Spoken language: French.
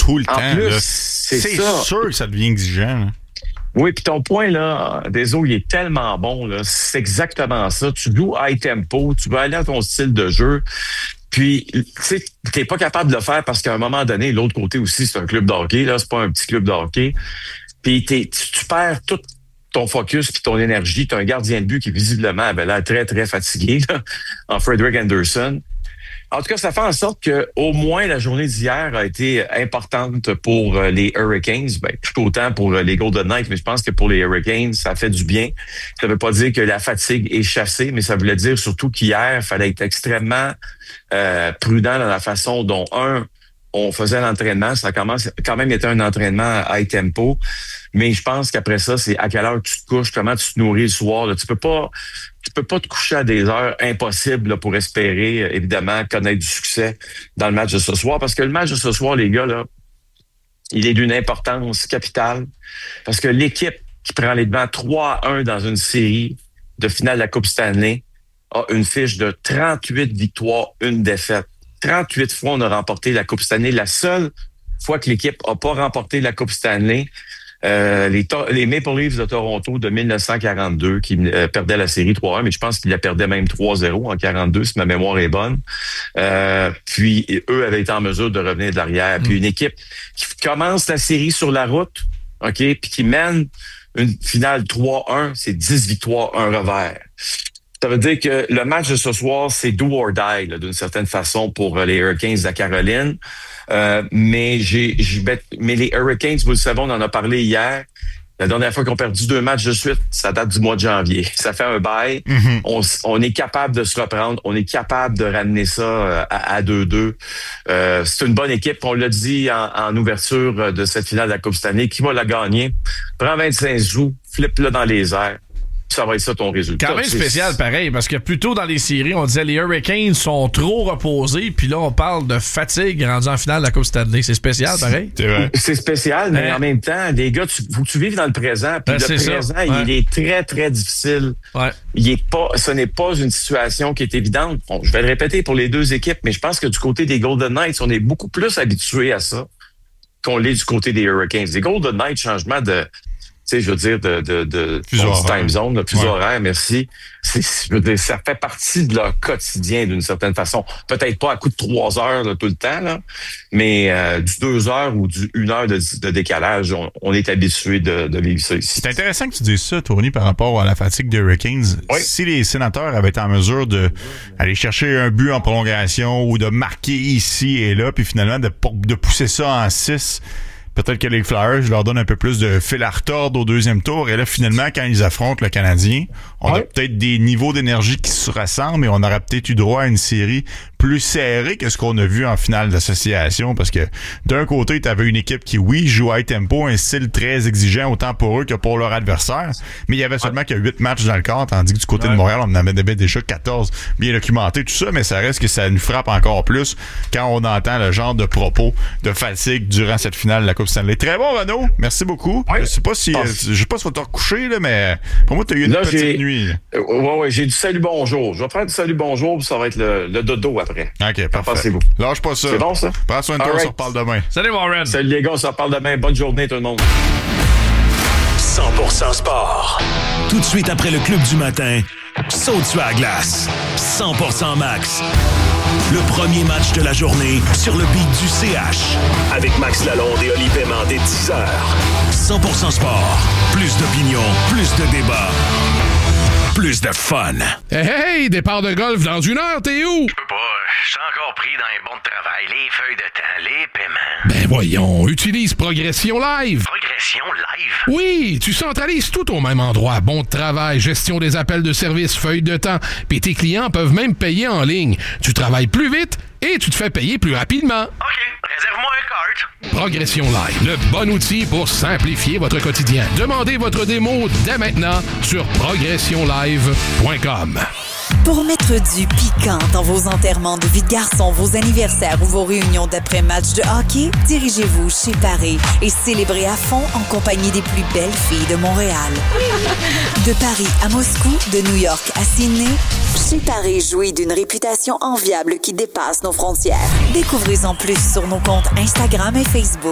tout le En temps. plus, Là. c'est sûr que ça devient exigeant. Là. Oui, puis ton point, là, désolé, il est tellement bon, là. C'est exactement ça. Tu joues high tempo, tu veux aller à ton style de jeu. Puis, tu sais, t'es pas capable de le faire parce qu'à un moment donné, l'autre côté aussi, c'est un club de hockey, là. C'est pas un petit club de hockey. Puis, tu perds tout ton focus puis ton énergie. T'as un gardien de but qui, visiblement, avait l'air très, très fatigué, là, en Frederick Anderson. En tout cas, ça fait en sorte que au moins la journée d'hier a été importante pour les Hurricanes, tout autant pour les Golden Knights, mais je pense que pour les Hurricanes, ça fait du bien. Ça veut pas dire que la fatigue est chassée, mais ça voulait dire surtout qu'hier, il fallait être extrêmement prudent dans la façon dont, on faisait l'entraînement. Ça commence quand même été un entraînement à high tempo, mais je pense qu'après ça, c'est à quelle heure tu te couches, comment tu te nourris le soir. Là. Tu peux pas te coucher à des heures impossibles là, pour espérer, évidemment, connaître du succès dans le match de ce soir. Parce que le match de ce soir, les gars, là, il est d'une importance capitale. Parce que l'équipe qui prend les devants 3-1 dans une série de finale de la Coupe Stanley a une fiche de 38 victoires, une défaite. 38 fois, on a remporté la Coupe Stanley. La seule fois que l'équipe n'a pas remporté la Coupe Stanley, les Maple Leafs de Toronto de 1942 qui perdaient la série 3-1, mais je pense qu'ils la perdaient même 3-0 en 42, si ma mémoire est bonne. Puis eux avaient été en mesure de revenir de l'arrière. Puis une équipe qui commence la série sur la route, OK, puis qui mène une finale 3-1, c'est 10 victoires, un revers. Ça veut dire que le match de ce soir, c'est do or die, là, d'une certaine façon, pour les Hurricanes de la Caroline. Mais les Hurricanes, vous le savez, on en a parlé hier. La dernière fois qu'ils ont perdu 2 matchs de suite, ça date du mois de janvier. Ça fait un bail. Mm-hmm. On est capable de se reprendre. On est capable de ramener ça à 2-2. C'est une bonne équipe. On l'a dit en ouverture de cette finale de la Coupe Stanley. Qui va la gagner? Prends 25 joues, flippe-le dans les airs. Ça va être ça ton résultat. Quand même spécial, pareil, parce que plus tôt dans les séries, on disait les Hurricanes sont trop reposés, puis là, on parle de fatigue rendue en finale de la Coupe Stanley. C'est spécial, pareil. C'est vrai. C'est spécial, mais en même temps, les gars, faut que tu vives dans le présent. Puis le présent, il est très, très difficile. Ouais. Ce n'est pas une situation qui est évidente. Bon, je vais le répéter pour les deux équipes, mais je pense que du côté des Golden Knights, on est beaucoup plus habitués à ça qu'on l'est du côté des Hurricanes. Les Golden Knights, changement de... Tu sais, je veux dire, de time zone, de fuseau horaire, merci. Je veux dire, ça fait partie de leur quotidien d'une certaine façon. Peut-être pas à coup de 3 heures là, tout le temps, là, mais du 2 heures ou du 1 heure de décalage, on est habitué de vivre ça ici. C'est intéressant que tu dises ça, Tony, par rapport à la fatigue des Hurricanes. Oui. Si les Sénateurs avaient été en mesure de aller chercher un but en prolongation ou de marquer ici et là, puis finalement de pousser ça en 6... Peut-être que les Flyers, je leur donne un peu plus de fil à retordre au deuxième tour. Et là, finalement, quand ils affrontent le Canadien, on a peut-être des niveaux d'énergie qui se ressemblent, mais on aurait peut-être eu droit à une série plus serrée que ce qu'on a vu en finale d'association. Parce que d'un côté, tu avais une équipe qui, oui, joue high tempo, un style très exigeant autant pour eux que pour leur adversaire. Mais il y avait seulement que 8 matchs dans le corps, tandis que du côté de Montréal, on en avait déjà 14 bien documentés, tout ça. Mais ça reste que ça nous frappe encore plus quand on entend le genre de propos de fatigue durant cette finale de la Coupe Stanley. Très bon, Renaud. Merci beaucoup. Oui. Je sais pas si tu vas te recoucher, là, mais pour moi, tu as eu une petite nuit. Oui, j'ai du salut bonjour. Je vais faire du salut bonjour, puis ça va être le dodo après. OK, parfait. Pensez-vous. Lâche pas ça. C'est bon, ça? Prends soin de toi, on se reparle demain. Salut, Warren. Salut, les gars, on se reparle demain. Bonne journée, tout le monde. 100% sport. Tout de suite après le club du matin, saute sur la glace. 100% max. Le premier match de la journée sur le beat du CH. Avec Max Lalonde et Oli Paiement dès 10h. 100% sport. Plus d'opinion, plus de débat. Plus de fun. Hey, départ de golf dans 1 heure, t'es où? Je peux pas, je suis encore pris dans les bons de travail, les feuilles de temps, les paiements. Ben voyons, utilise Progression Live. Progression Live? Oui, tu centralises tout au même endroit. Bon de travail, gestion des appels de service, feuilles de temps. Puis tes clients peuvent même payer en ligne. Tu travailles plus vite et tu te fais payer plus rapidement. OK, réserve-moi un cart. Progression Live, le bon outil pour simplifier votre quotidien. Demandez votre démo dès maintenant sur progressionlive.com. Pour mettre du piquant dans vos enterrements de vie de garçon, vos anniversaires ou vos réunions d'après-match de hockey, dirigez-vous chez Paris et célébrez à fond en compagnie des plus belles filles de Montréal. De Paris à Moscou, de New York à Sydney, chez Paris jouit d'une réputation enviable qui dépasse nos frontières. Découvrez-en plus sur nos comptes Instagram et Facebook.